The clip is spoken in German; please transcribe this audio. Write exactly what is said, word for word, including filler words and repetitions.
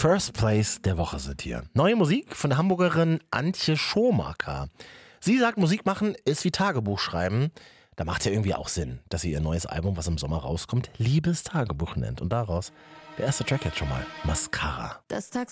First Place der Woche sind hier. Neue Musik von der Hamburgerin Antje Schomaker. Sie sagt, Musik machen ist wie Tagebuch schreiben. Da macht ja irgendwie auch Sinn, dass sie ihr neues Album, was im Sommer rauskommt, Liebestagebuch nennt. Und daraus der erste Track jetzt schon mal, Mascara. Das Taxi